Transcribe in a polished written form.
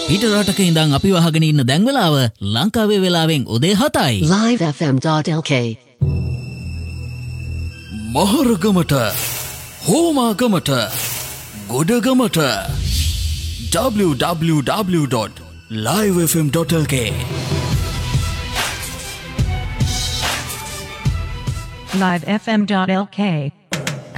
පිට රටක ඉඳන් අපි වහගෙන ඉන්න දැන් වෙලාව ලංකාවේ වෙලාවෙන් උදේ 7යි. livefm.lk මහරගමට හෝමාගමට ගොඩගමට www.livefm.lk livefm.lk